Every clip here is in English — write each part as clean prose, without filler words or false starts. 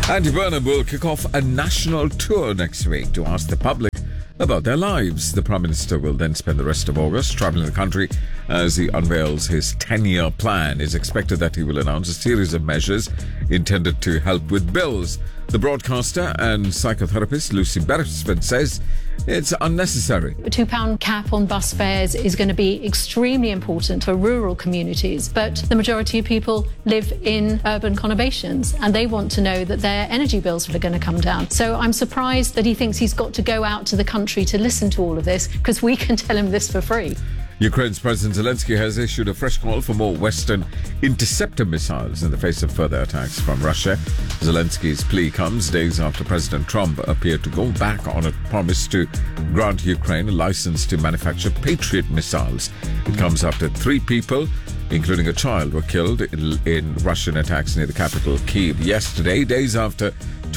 Andy Burnham will kick off a national tour next week to ask the public about their lives. The Prime Minister will then spend the rest of August travelling the country as he unveils his 10-year plan. It's expected that he will announce a series of measures intended to help with bills. The broadcaster and psychotherapist Lucy Beresford says it's unnecessary. A £2 cap on bus fares is going to be extremely important for rural communities, but the majority of people live in urban conurbations and they want to know that their energy bills are going to come down. So I'm surprised that he thinks he's got to go out to the country to listen to all of this, because we can tell him this for free. Ukraine's President Zelensky has issued a fresh call for more Western interceptor missiles in the face of further attacks from Russia. Zelensky's plea comes days after President Trump appeared to go back on a promise to grant Ukraine a license to manufacture Patriot missiles. It comes after 3 people, including a child, were killed in Russian attacks near the capital, Kyiv, yesterday, days after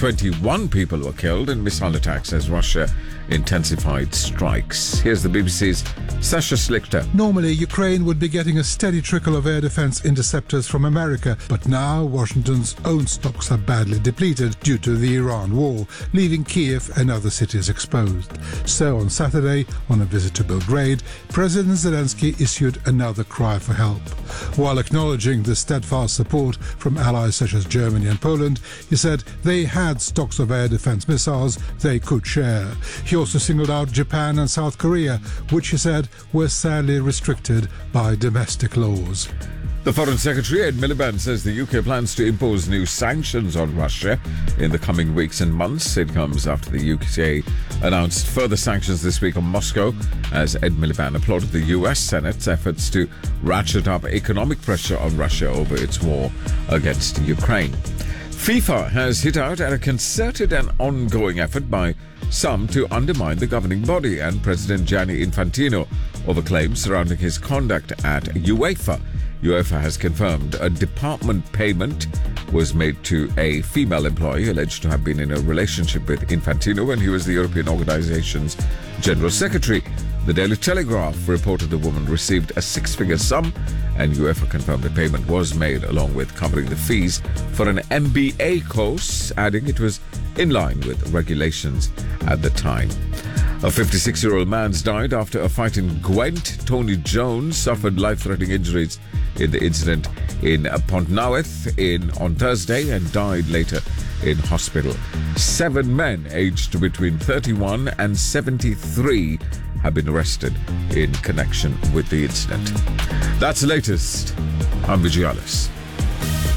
21 people were killed in missile attacks as Russia intensified strikes. Here's the BBC's Sasha Slichter. Normally, Ukraine would be getting a steady trickle of air defense interceptors from America, but now Washington's own stocks are badly depleted due to the Iran war, leaving Kyiv and other cities exposed. So on Saturday, on a visit to Belgrade, President Zelensky issued another cry for help. While acknowledging the steadfast support from allies such as Germany and Poland, he said they had stocks of air defense missiles they could share. He also singled out Japan and South Korea, which he said were sadly restricted by domestic laws. The Foreign Secretary, Ed Miliband, says the UK plans to impose new sanctions on Russia in the coming weeks and months. It comes after the UK announced further sanctions this week on Moscow, as Ed Miliband applauded the US Senate's efforts to ratchet up economic pressure on Russia over its war against Ukraine. FIFA has hit out at a concerted and ongoing effort by some to undermine the governing body and President Gianni Infantino over claims surrounding his conduct at UEFA. UEFA has confirmed a department payment was made to a female employee alleged to have been in a relationship with Infantino when he was the European organization's General Secretary. The Daily Telegraph reported the woman received a 6-figure sum, and UEFA confirmed the payment was made along with covering the fees for an MBA course, adding it was in line with regulations at the time. A 56-year-old man's died after a fight in Gwent. Tony Jones suffered life-threatening injuries in the incident in Pontnoweth on Thursday and died later in hospital. 7 men aged between 31 and 73 have been arrested in connection with the incident. That's the latest. I'm Vijayalis.